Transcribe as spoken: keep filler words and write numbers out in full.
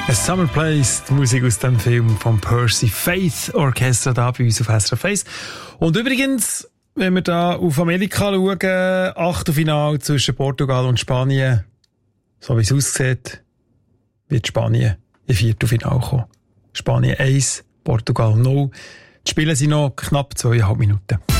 A Summer Place, die Musik aus dem Film vom Percy Faith Orchestra da bei uns auf S R F eins. Und übrigens, wenn wir da auf Amerika schauen, Achtelfinale zwischen Portugal und Spanien, so wie es aussieht, wird Spanien im Viertelfinale kommen. Spanien eins, Portugal null. Die Spiele sind noch knapp zweieinhalb Minuten.